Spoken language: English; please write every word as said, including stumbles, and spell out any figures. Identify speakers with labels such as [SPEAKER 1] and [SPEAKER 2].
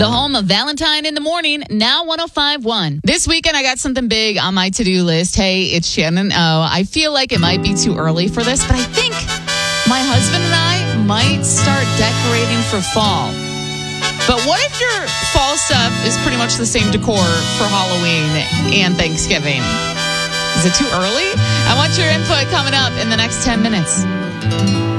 [SPEAKER 1] The home of Valentine in the Morning, now one oh five point one. This weekend, I got something big on my to-do list. Hey, it's Shannon O. I feel like it might be too early for this, but I think my husband and I might start decorating for fall. But what if your fall stuff is pretty much the same decor for Halloween and Thanksgiving? Is it too early? I want your input coming up in the next ten minutes.